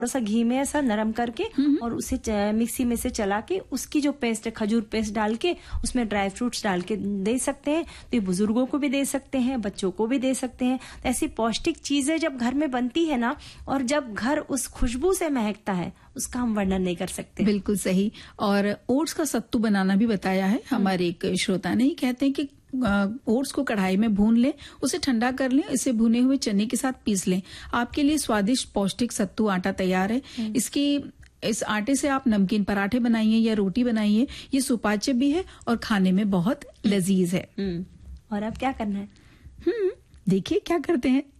थोड़ा सा घी में ऐसा नरम करके और उसे मिक्सी में से चला के उसकी जो पेस्ट है, खजूर पेस्ट डाल के उसमें ड्राई फ्रूट्स डाल के दे सकते हैं। तो ये बुजुर्गों को भी दे सकते हैं, बच्चों को भी दे सकते हैं। तो ऐसी पौष्टिक चीजें जब घर में बनती है ना, और जब घर उस खुशबू से महकता है, उसका हम वर्णन नहीं कर सकते। बिल्कुल सही। और ओट्स का सत्तू बनाना भी बताया है हमारे एक श्रोता ने। कहते हैं कि ओट्स को कढ़ाई में भून लें, उसे ठंडा कर लें, इसे भुने हुए चने के साथ पीस लें। आपके लिए स्वादिष्ट पौष्टिक सत्तू आटा तैयार है। इस आटे से आप नमकीन पराठे बनाइए या रोटी बनाइए। ये सुपाच्य भी है और खाने में बहुत लजीज है। और अब क्या करना है? देखिए क्या करते हैं।